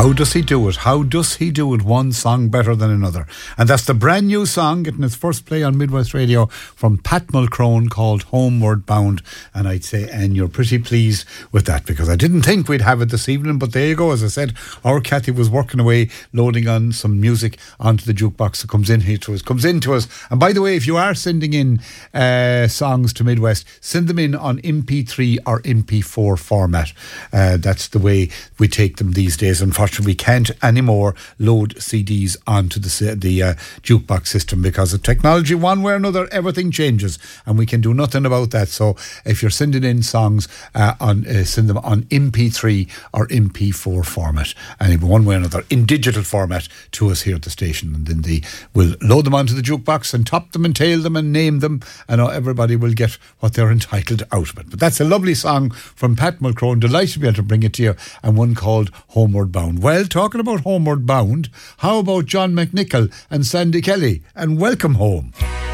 How does he do it? How does he do it? One song better than another. And that's the brand new song getting its first play on Midwest Radio from Pat Mulcrone called Homeward Bound. And I'd say, and you're pretty pleased with that, because I didn't think we'd have it this evening, but there you go. As I said, our Kathy was working away, loading on some music onto the jukebox that comes into us. And by the way, if you are sending in songs to Midwest, send them in on MP3 or MP4 format. That's the way we take them these days. Unfortunately, we can't anymore load CDs onto the jukebox system because of technology. One way or another, everything changes, and we can do nothing about that. So if you're sending in songs, send them on MP3 or MP4 format, and one way or another in digital format to us here at the station, and then we'll load them onto the jukebox and top them and tail them and name them, and everybody will get what they're entitled out of it. But that's a lovely song from Pat Mulcrone. Delighted to be able to bring it to you, and one called Homeward Bound. Well, talking about Homeward Bound, how about John McNichol and Sandy Kelly, and Welcome Home.